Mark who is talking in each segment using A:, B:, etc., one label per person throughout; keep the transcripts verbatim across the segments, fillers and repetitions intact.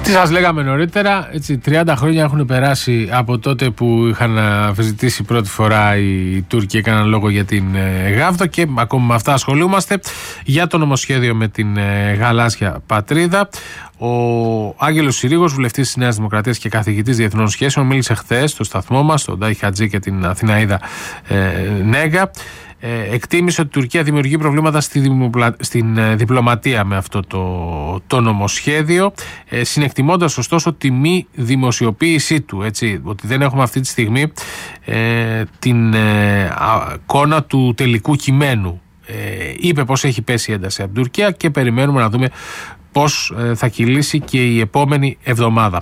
A: Τι σας λέγαμε νωρίτερα, έτσι, τριάντα χρόνια έχουν περάσει από τότε που είχαν αμφισβητήσει πρώτη φορά οι Τούρκοι, έκαναν λόγο για την ε, Γάβδο και ακόμα με αυτά ασχολούμαστε, για το νομοσχέδιο με την ε, γαλάζια πατρίδα. Ο Άγγελος Συρίγος, βουλευτής της Νέας Δημοκρατίας και καθηγητής διεθνών σχέσεων, μίλησε χθες στο σταθμό μας, στον Τάι Χατζή και την Αθηναίδα ε, Νέγκα. Ε, εκτίμησε ότι η Τουρκία δημιουργεί προβλήματα στη δημοπλα... στην ε, διπλωματία με αυτό το, το νομοσχέδιο, ε, συνεκτιμώντας ωστόσο τη μη δημοσιοποίησή του, έτσι, ότι δεν έχουμε αυτή τη στιγμή ε, την ε, εικόνα του τελικού κειμένου. Ε, είπε πως έχει πέσει ένταση από την Τουρκία και περιμένουμε να δούμε πώς ε, θα κυλήσει και η επόμενη εβδομάδα.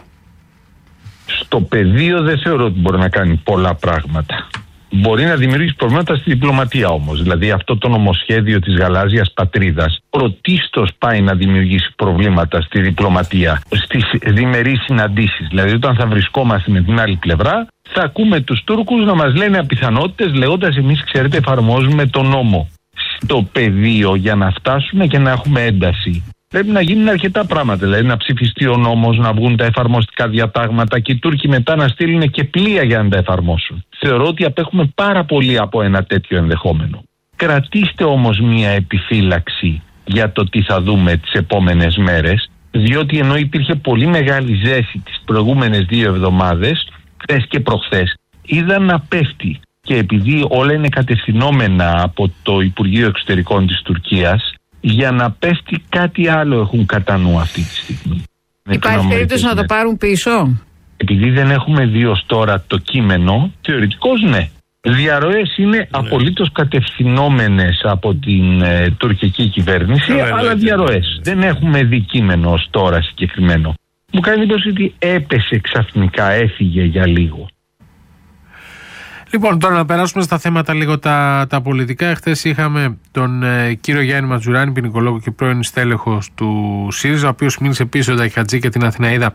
B: Στο πεδίο δεν θεωρώ ότι μπορεί να κάνει πολλά πράγματα. Μπορεί να δημιουργήσει προβλήματα στη διπλωματία όμως. Δηλαδή αυτό το νομοσχέδιο της γαλάζιας πατρίδας πρωτίστως πάει να δημιουργήσει προβλήματα στη διπλωματία, στις διμερείς συναντήσεις. Δηλαδή όταν θα βρισκόμαστε με την άλλη πλευρά θα ακούμε τους Τούρκους να μας λένε απιθανότητες λέγοντας εμείς ξέρετε εφαρμόζουμε τον νόμο. Στο πεδίο για να φτάσουμε και να έχουμε ένταση πρέπει να γίνουν αρκετά πράγματα, δηλαδή να ψηφιστεί ο νόμος, να βγουν τα εφαρμοστικά διατάγματα και οι Τούρκοι μετά να στείλουν και πλοία για να τα εφαρμόσουν. Θεωρώ ότι απέχουμε πάρα πολύ από ένα τέτοιο ενδεχόμενο. Κρατήστε όμως μία επιφύλαξη για το τι θα δούμε τις επόμενες μέρες, διότι ενώ υπήρχε πολύ μεγάλη ζέση τις προηγούμενες δύο εβδομάδες, χθες και προχθές, είδα να πέφτει. Και επειδή όλα είναι κατευθυνόμενα από το Υπουργείο Εξωτερικών της Τουρκίας, για να πέφτει κάτι άλλο έχουν κατά νου αυτή τη στιγμή.
C: Υπάρχει περίπτωση να το πάρουν πίσω?
B: Επειδή δεν έχουμε δει ως τώρα το κείμενο, θεωρητικώς ναι. Διαρροές είναι ναι. απολύτως κατευθυνόμενες από την ε, τουρκική κυβέρνηση, ναι, αλλά ναι, διαρροές. Ναι. Δεν έχουμε δει κείμενο ως τώρα συγκεκριμένο. Μου κάνει εντύπωση ότι έπεσε ξαφνικά, έφυγε για λίγο.
A: Λοιπόν, τώρα να περάσουμε στα θέματα λίγο τα, τα πολιτικά. Εχθές είχαμε τον ε, κύριο Γιάννη Ματζουράνη, ποινικολόγο και πρώην στέλεχος του ΣΥΡΙΖΑ, ο οποίος μίλησε επίσης στον Τάι Χατζή και την Αθηναίδα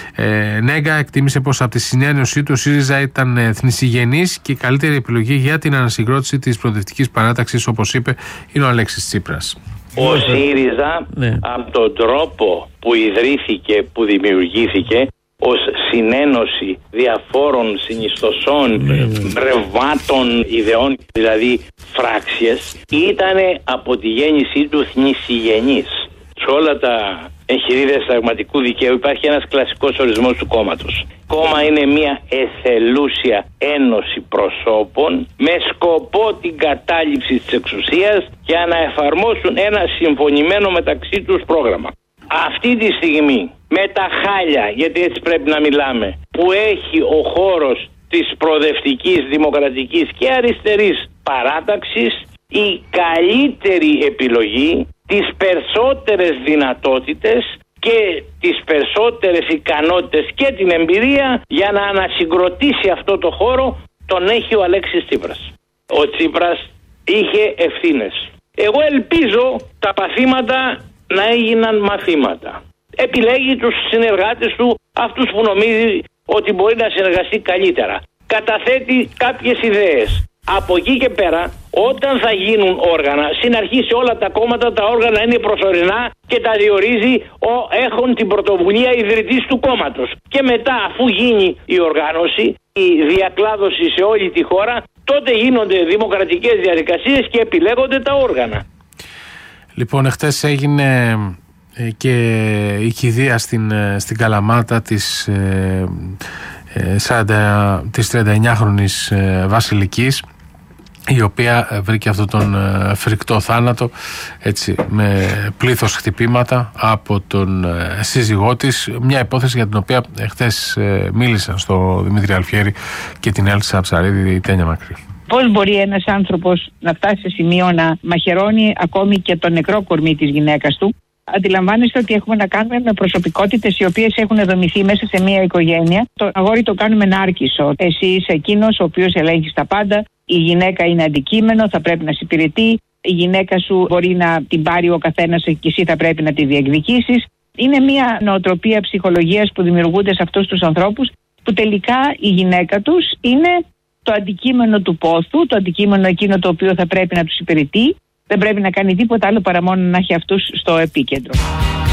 A: ε, Νέγκα. Εκτίμησε πως από τη συνένωσή του ο ΣΥΡΙΖΑ ήταν ε, θνησιγενής και η καλύτερη επιλογή για την ανασυγκρότηση της προοδευτικής παράταξης, όπως είπε, είναι ο Αλέξης Τσίπρας.
D: Ο ΣΥΡΙΖΑ, ναι, από τον τρόπο που ιδρύθηκε, που δημιουργήθηκε ως συνένωση διαφόρων συνιστοσών, ρευμάτων, ιδεών, δηλαδή φράξιες, ήταν από τη γέννησή του θνησιγενής. Σε όλα τα εγχειρίδια συνταγματικού δικαίου υπάρχει ένας κλασικός ορισμός του κόμματος. Κόμμα είναι μια εθελούσια ένωση προσώπων με σκοπό την κατάληψη της εξουσίας για να εφαρμόσουν ένα συμφωνημένο μεταξύ τους πρόγραμμα. Αυτή τη στιγμή με τα χάλια, γιατί έτσι πρέπει να μιλάμε, που έχει ο χώρος της προοδευτικής, δημοκρατικής και αριστερής παράταξης, η καλύτερη επιλογή, τις περισσότερες δυνατότητες και τις περισσότερες ικανότητες και την εμπειρία για να ανασυγκροτήσει αυτό το χώρο τον έχει ο Αλέξης Τσίπρας. Ο Τσίπρας είχε ευθύνες. Εγώ ελπίζω τα παθήματα να έγιναν μαθήματα. Επιλέγει τους συνεργάτες του, αυτούς που νομίζει ότι μπορεί να συνεργαστεί καλύτερα. Καταθέτει κάποιες ιδέες. Από εκεί και πέρα, όταν θα γίνουν όργανα, στην αρχή σε όλα τα κόμματα τα όργανα είναι προσωρινά και τα διορίζει ο έχουν την πρωτοβουλία ιδρυτής του κόμματος. Και μετά, αφού γίνει η οργάνωση, η διακλάδωση σε όλη τη χώρα, τότε γίνονται δημοκρατικές διαδικασίες και επιλέγονται τα όργανα.
A: Λοιπόν, εχθές έγινε ε, και η κηδεία στην, ε, στην Καλαμάτα της, ε, ε, σαράντα, της τριανταεννιάχρονης ε, Βασιλικής, η οποία ε, βρήκε αυτόν τον ε, φρικτό θάνατο, έτσι, με πλήθος χτυπήματα από τον ε, σύζυγό της. Μια υπόθεση για την οποία εχθές ε, μίλησαν στο Δημήτρη Αλφιέρη και την Έλτσα Ψαρίδη, η Τένια Μακρύ.
E: Πώς μπορεί ένας άνθρωπος να φτάσει σε σημείο να μαχαιρώνει ακόμη και το νεκρό κορμί της γυναίκας του? Αντιλαμβάνεστε ότι έχουμε να κάνουμε με προσωπικότητες οι οποίες έχουν δομηθεί μέσα σε μια οικογένεια. Το αγόρι το κάνουμε νάρκισσο. Εσύ είσαι εκείνος ο οποίος ελέγχει τα πάντα. Η γυναίκα είναι αντικείμενο, θα πρέπει να σε υπηρετεί. Η γυναίκα σου μπορεί να την πάρει ο καθένας και εσύ θα πρέπει να τη διεκδικήσεις. Είναι μια νοοτροπία ψυχολογίας που δημιουργούνται σε αυτούς τους ανθρώπους, που τελικά η γυναίκα τους είναι το αντικείμενο του πόθου, το αντικείμενο εκείνο το οποίο θα πρέπει να τους υπηρετεί. Δεν πρέπει να κάνει τίποτα άλλο παρά μόνο να έχει αυτούς στο επίκεντρο.